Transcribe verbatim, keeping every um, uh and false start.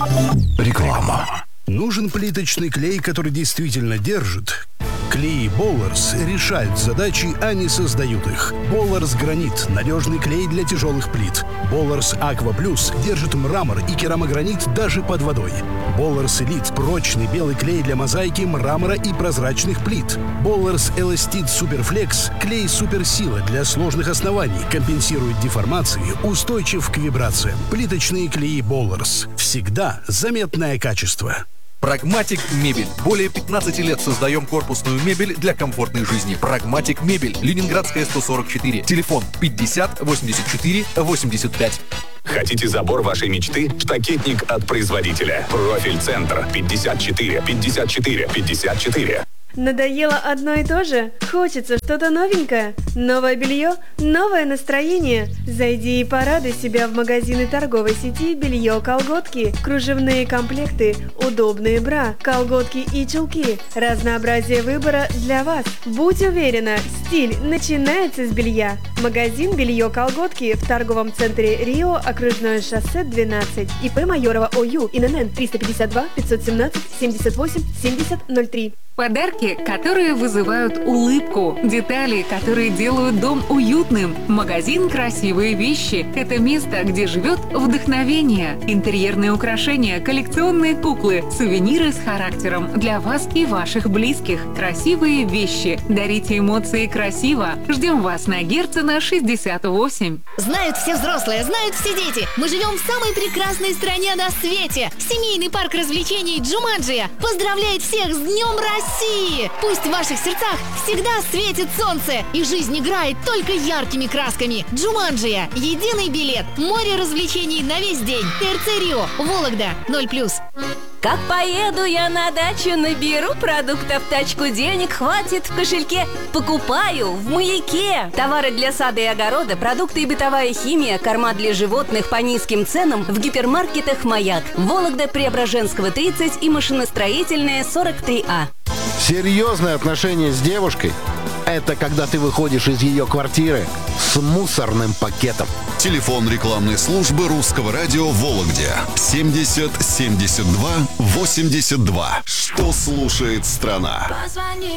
Реклама. Нужен плиточный клей, который действительно держит? Клей Болларс решают задачи, а не создают их. Болларс Гранит – надежный клей для тяжелых плит. Болларс Аква Плюс держит мрамор и керамогранит даже под водой. Болларс Элит – прочный белый клей для мозаики, мрамора и прозрачных плит. Болларс Эластит Суперфлекс – клей суперсила для сложных оснований, компенсирует деформации, устойчив к вибрациям. Плиточные клеи Болларс. Всегда заметное качество. Прагматик Мебель. Более пятнадцати лет создаем корпусную мебель для комфортной жизни. Прагматик Мебель. Ленинградская, сто сорок четыре. Телефон пятьдесят восемьдесят четыре восемьдесят пять. Хотите забор вашей мечты? Штакетник от производителя. Профиль Центр. пятьдесят четыре пятьдесят четыре пятьдесят четыре. Надоело одно и то же? Хочется что-то новенькое? Новое белье? Новое настроение? Зайди и порадуй себя в магазины торговой сети «Белье-колготки». Кружевные комплекты, удобные бра, колготки и чулки. Разнообразие выбора для вас. Будь уверена, стиль начинается с белья. Магазин «Белье-колготки» в торговом центре Рио, окружное шоссе двенадцать. ИП Майорова ОЮ, ИНН триста пятьдесят два пятьсот семнадцать семьдесят восемь семьдесят ноль три. Подарки, которые вызывают улыбку. Детали, которые делают дом уютным. Магазин «Красивые вещи» – это место, где живет вдохновение. Интерьерные украшения, коллекционные куклы, сувениры с характером для вас и ваших близких. «Красивые вещи». Дарите эмоции красиво. Ждем вас на Герцена шестьдесят восемь. Знают все взрослые, знают все дети. Мы живем в самой прекрасной стране на свете. Семейный парк развлечений «Джуманджия» поздравляет всех с Днем России! России! Пусть в ваших сердцах всегда светит солнце, и жизнь играет только яркими красками. Джуманджия. Единый билет. Море развлечений на весь день. ТРЦ Рио. Вологда. ноль плюс. Как поеду я на дачу, наберу продуктов в тачку, денег хватит в кошельке. Покупаю в «Маяке». Товары для сада и огорода, продукты и бытовая химия, корма для животных по низким ценам в гипермаркетах «Маяк». Вологда, Преображенского, тридцать и машиностроительная, сорок три А. Серьезное отношение с девушкой – это когда ты выходишь из ее квартиры с мусорным пакетом. Телефон рекламной службы Русского радио в Вологде семьдесят семьдесят два восемьдесят два. Что слушает страна? Позвони